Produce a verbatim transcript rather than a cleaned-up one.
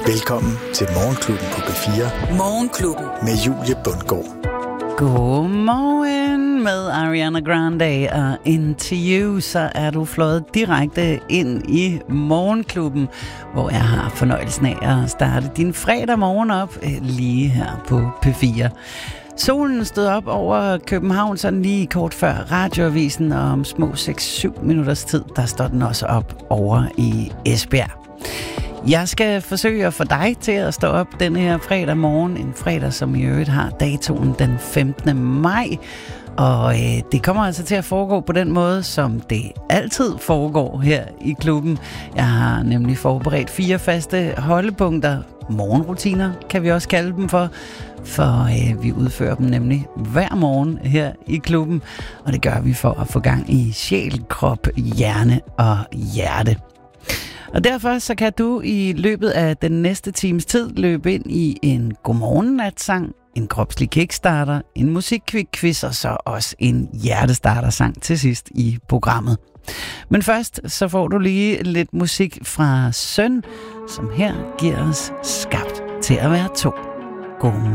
Velkommen til Morgenklubben på P fire. Morgenklubben med Julie Bundgaard. Godmorgen med Ariana Grande og Into You, så er du fløjet direkte ind i Morgenklubben, hvor jeg har fornøjelsen af at starte din fredag morgen op lige her på P fire. Solen stod op over København sådan lige kort før radioavisen, og om små seks syv minutters tid, der står den også op over i Esbjerg. Jeg skal forsøge at få dig til at stå op denne her fredag morgen, en fredag, som i øvrigt har datoen den femtende maj. Og øh, det kommer altså til at foregå på den måde, som det altid foregår her i klubben. Jeg har nemlig forberedt fire faste holdepunkter, morgenrutiner kan vi også kalde dem for, for øh, vi udfører dem nemlig hver morgen her i klubben. Og det gør vi for at få gang i sjæl, krop, hjerne og hjerte. Og derfor så kan du i løbet af den næste times tid løbe ind i en godmorgen-natsang, en kropslig kickstarter, en musikquiz og så også en hjertestarter-sang til sidst i programmet. Men først så får du lige lidt musik fra Søn, som her giver os Skabt til at være to. Godmorgen.